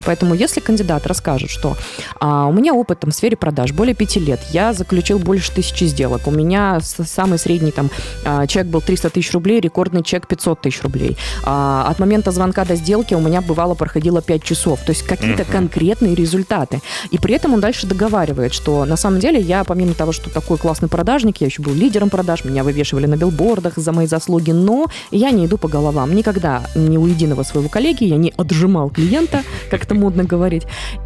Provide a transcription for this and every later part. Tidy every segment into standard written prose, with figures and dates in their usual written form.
Поэтому если кандидат расскажет, что у меня опыт в сфере продаж более 5 лет, я заключил больше 1000 сделок, у меня самый средний чек был 300 тысяч рублей, рекордный чек 500 тысяч рублей. От момента звонка до сделки у меня бывало проходило 5 часов. То есть какие-то конкретные результаты. И при этом он дальше договаривает, что на самом деле я, помимо того, что такой классный продажник, я еще был лидером продаж, меня вывешивали на билбордах за мои заслуги, но я не иду по головам. Никогда ни у единого своего коллеги я не отжимал клиента, как это модно говорить.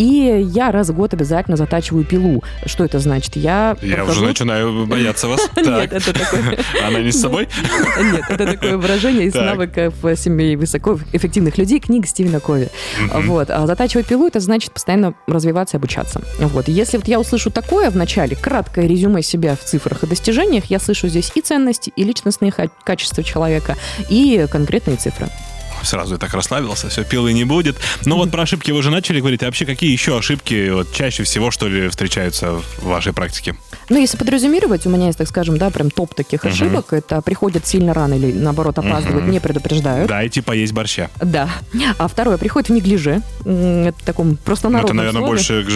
И я раз в год обязательно затачиваю пилу. Что это значит? Я уже начинаю бояться вас. Нет, это такое... Она не с собой? Нет, это такое выражение из навыков семей высокоэффективных людей, книга Стивена Кови. Вот. А затачивать пилу, это значит постоянно развиваться и обучаться. Вот. Если я услышу такое в начале, краткое резюме себя в цифрах и достижениях, я слышу здесь и ценности, и личностные качества человека, и конкретные цифры. Сразу я так расслабился, все, пилы не будет. Но вот про ошибки вы уже начали говорить. А вообще, какие еще ошибки чаще всего, что ли, встречаются в вашей практике? Если подразумевать, у меня есть, так скажем, прям топ таких ошибок. Это приходят сильно рано или, наоборот, опаздывают, не предупреждают. Дайте поесть борща. Да. А второе, приходит в неглиже. Это в таком простонародном слове. Это, наверное,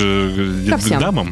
больше к дамам?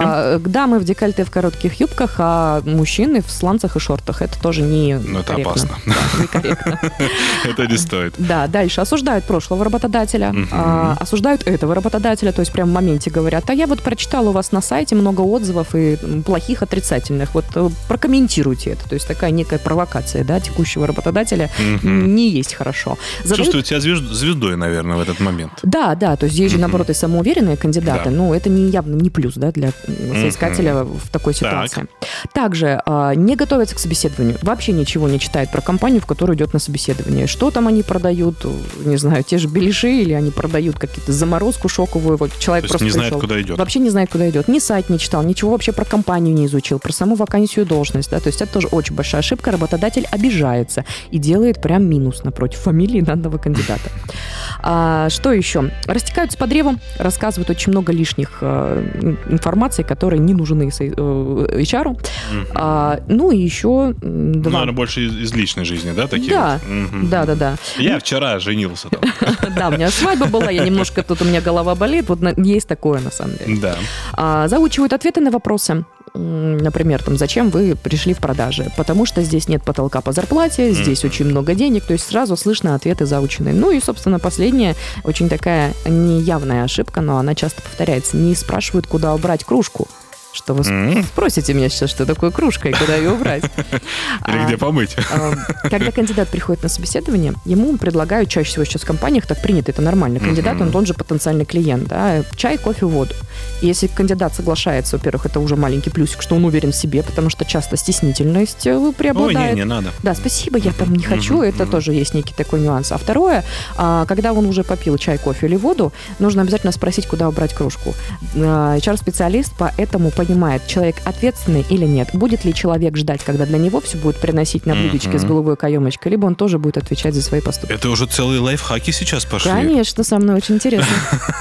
К дамам в декольте в коротких юбках, а мужчины в сланцах и шортах. Это тоже не корректно. Это опасно. Да, некорректно. Это не стоит. Да, дальше осуждают прошлого работодателя, осуждают этого работодателя, то есть прямо в моменте говорят, я вот прочитала у вас на сайте много отзывов и плохих, отрицательных, вот прокомментируйте это, то есть такая некая провокация, текущего работодателя не есть хорошо. Чувствуют себя звездой, наверное, в этот момент. Да, то есть есть же, наоборот, и самоуверенные кандидаты, но это явно не плюс, для соискателя в такой ситуации. Также не готовятся к собеседованию, вообще ничего не читают про компанию, в которую идет на собеседование, что там они продают, не знаю, те же беляши, или они продают какие-то заморозку шоковую. Вот человек просто не знает, пришел, куда идет. Вообще не знает, куда идет. Ни сайт не читал, ничего вообще про компанию не изучил, про саму вакансию и должность. То есть это тоже очень большая ошибка. Работодатель обижается и делает прям минус напротив фамилии данного кандидата. Что еще? Растекаются по древу, рассказывают очень много лишних информации, которые не нужны HR. И еще... Наверное, больше из личной жизни, такие? Да. Я вчера женился там. Да, у меня свадьба была, я немножко тут, у меня голова болит, вот есть такое на самом деле. Да. Заучивают ответы на вопросы. Например, зачем вы пришли в продажи? Потому что здесь нет потолка по зарплате, здесь очень много денег, то есть сразу слышно ответы заученные. И, собственно, последняя, очень такая неявная ошибка, но она часто повторяется. Не спрашивают, куда убрать кружку. Что вы спросите меня сейчас, что такое кружка и куда ее убрать. Или где помыть. Когда кандидат приходит на собеседование, ему предлагают, чаще всего сейчас в компаниях так принято, это нормально. Кандидат, он же потенциальный клиент. Чай, кофе, воду. И если кандидат соглашается, во-первых, это уже маленький плюсик, что он уверен в себе, потому что часто стеснительность преобладает. Ой, не надо. Да, спасибо, я там не хочу, это тоже есть некий такой нюанс. А второе, когда он уже попил чай, кофе или воду, нужно обязательно спросить, куда убрать кружку. HR-специалист поэтому понимает, человек ответственный или нет. Будет ли человек ждать, когда для него все будет приносить на блюдечке с голубой каемочкой, либо он тоже будет отвечать за свои поступки. Это уже целые лайфхаки сейчас пошли. Конечно, со мной очень интересно.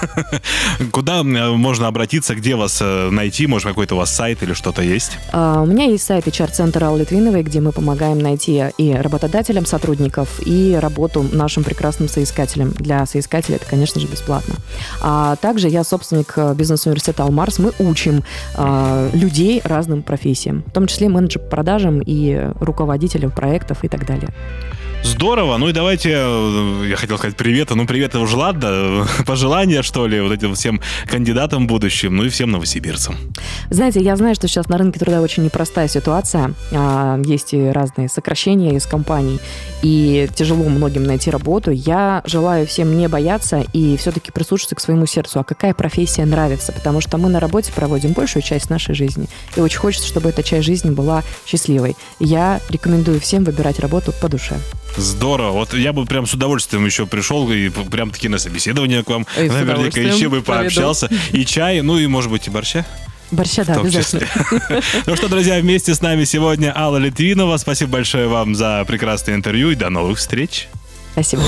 Куда можно обратиться, где вас найти? Может, какой-то у вас сайт или что-то есть? У меня есть сайт HR-центр Аллы Литвиновой, где мы помогаем найти и работодателям сотрудников, и работу нашим прекрасным соискателям. Для соискателя это, конечно же, бесплатно. А также я собственник бизнес-университета Алмарс. Мы учим людей разным профессиям, в том числе менеджер по продажам и руководителям проектов и так далее. Здорово. И давайте, я хотел сказать привет, привет уже ладно, пожелания, что ли, вот этим всем кандидатам будущим, и всем новосибирцам. Знаете, я знаю, что сейчас на рынке труда очень непростая ситуация, есть и разные сокращения из компаний, и тяжело многим найти работу. Я желаю всем не бояться и все-таки прислушаться к своему сердцу, а какая профессия нравится, потому что мы на работе проводим большую часть нашей жизни, и очень хочется, чтобы эта часть жизни была счастливой. Я рекомендую всем выбирать работу по душе. Здорово. Вот я бы прям с удовольствием еще пришел и прям таки на собеседование к вам. Наверняка еще бы пообщался. И чай, и, может быть, и борща. Борща, да, обязательно. Ну что, друзья, вместе с нами сегодня Алла Литвинова. Спасибо большое вам за прекрасное интервью и до новых встреч. Спасибо.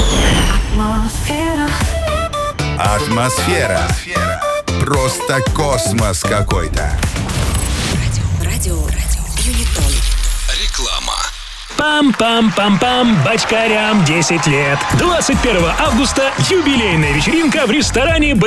Атмосфера. Просто космос какой-то. Радио Юнитон. Реклама. Пам-пам-пам-пам, бочкарям 10 лет. 21 августа юбилейная вечеринка в ресторане